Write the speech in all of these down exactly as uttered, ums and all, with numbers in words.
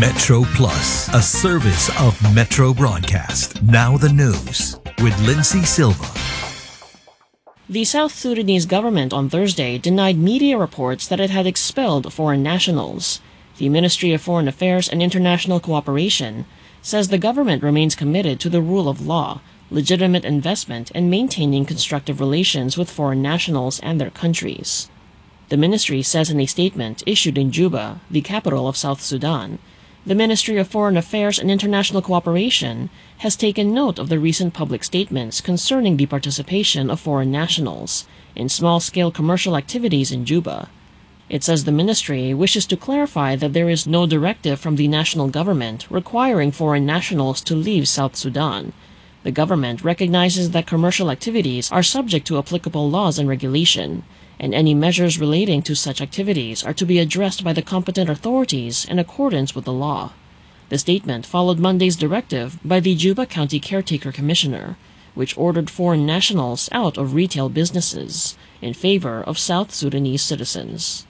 Metro Plus, a service of Metro Broadcast. Now the news with Lindsay Silva. The South Sudanese government on Thursday denied media reports that it had expelled foreign nationals. The Ministry of Foreign Affairs and International Cooperation says the government remains committed to the rule of law, legitimate investment, and maintaining constructive relations with foreign nationals and their countries. The ministry says in a statement issued in Juba, the capital of South Sudan, the Ministry of Foreign Affairs and International Cooperation has taken note of the recent public statements concerning the participation of foreign nationals in small-scale commercial activities in Juba. It says the ministry wishes to clarify that there is no directive from the national government requiring foreign nationals to leave South Sudan. The government recognizes that commercial activities are subject to applicable laws and regulation, and any measures relating to such activities are to be addressed by the competent authorities in accordance with the law. The statement followed Monday's directive by the Juba County Caretaker Commissioner, which ordered foreign nationals out of retail businesses in favor of South Sudanese citizens.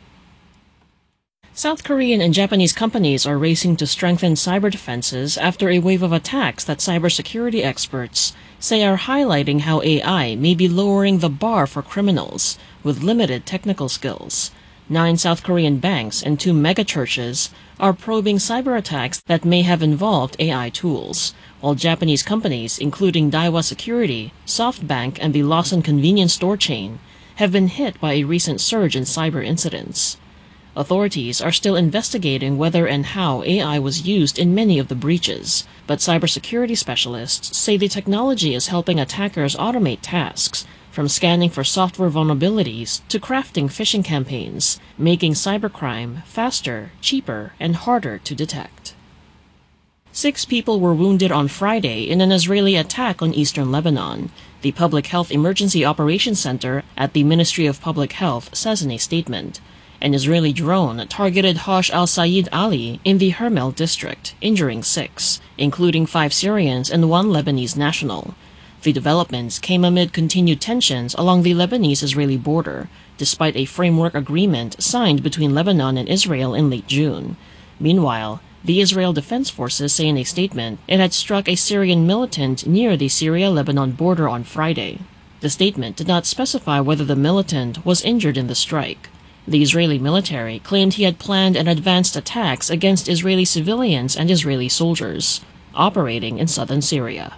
South Korean and Japanese companies are racing to strengthen cyber defenses after a wave of attacks that cybersecurity experts say are highlighting how A I may be lowering the bar for criminals with limited technical skills. Nine South Korean banks and two megachurches are probing cyber attacks that may have involved A I tools, while Japanese companies, including Daiwa Security, SoftBank, and the Lawson convenience store chain, have been hit by a recent surge in cyber incidents. Authorities are still investigating whether and how A I was used in many of the breaches, but cybersecurity specialists say the technology is helping attackers automate tasks, from scanning for software vulnerabilities to crafting phishing campaigns, making cybercrime faster, cheaper, and harder to detect. Six people were wounded on Friday in an Israeli attack on eastern Lebanon, the Public Health Emergency Operations Center at the Ministry of Public Health says in a statement. An Israeli drone targeted Hosh al-Sayed Ali in the Hermel district, injuring six, including five Syrians and one Lebanese national. The developments came amid continued tensions along the Lebanese-Israeli border, despite a framework agreement signed between Lebanon and Israel in late June. Meanwhile, the Israel Defense Forces say in a statement it had struck a Syrian militant near the Syria-Lebanon border on Friday. The statement did not specify whether the militant was injured in the strike. The Israeli military claimed he had planned and advanced attacks against Israeli civilians and Israeli soldiers operating in southern Syria.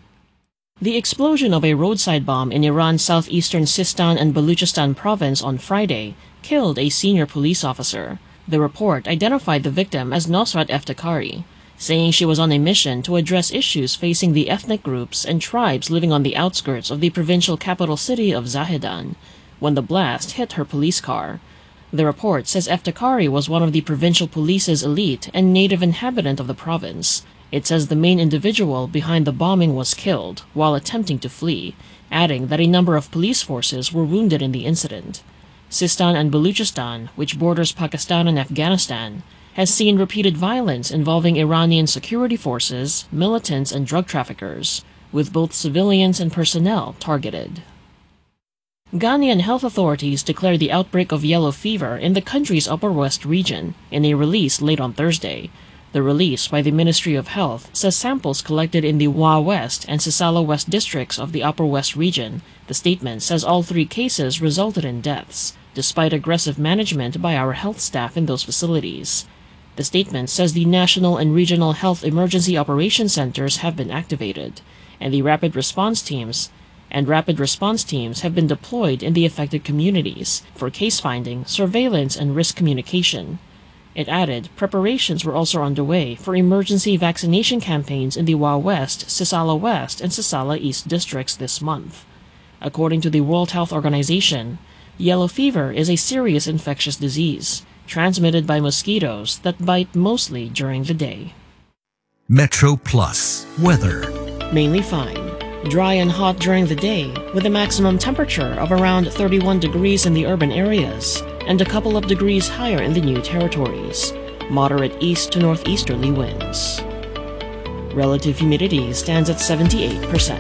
The explosion of a roadside bomb in Iran's southeastern Sistan and Baluchistan province on Friday killed a senior police officer. The report identified the victim as Nosrat Eftekhari, saying she was on a mission to address issues facing the ethnic groups and tribes living on the outskirts of the provincial capital city of Zahedan, when the blast hit her police car. The report says Eftekhari was one of the provincial police's elite and native inhabitant of the province. It says the main individual behind the bombing was killed while attempting to flee, adding that a number of police forces were wounded in the incident. Sistan and Baluchistan, which borders Pakistan and Afghanistan, has seen repeated violence involving Iranian security forces, militants, and drug traffickers, with both civilians and personnel targeted. Ghanaian health authorities declared the outbreak of yellow fever in the country's Upper West region in a release late on Thursday. The release by the Ministry of Health says samples collected in the Wa West and Sisala West districts of the Upper West region. The statement says all three cases resulted in deaths, despite aggressive management by our health staff in those facilities. The statement says the national and regional health emergency operation centers have been activated, and the rapid response teams and rapid response teams have been deployed in the affected communities for case finding, surveillance, and risk communication. It added preparations were also underway for emergency vaccination campaigns in the Wa West, Sisala West, and Sisala East districts this month. According to the World Health Organization, yellow fever is a serious infectious disease transmitted by mosquitoes that bite mostly during the day. Metro Plus weather. Mainly fine. Dry and hot during the day, with a maximum temperature of around thirty-one degrees in the urban areas and a couple of degrees higher in the new territories. Moderate east to northeasterly winds. Relative humidity stands at seventy-eight percent.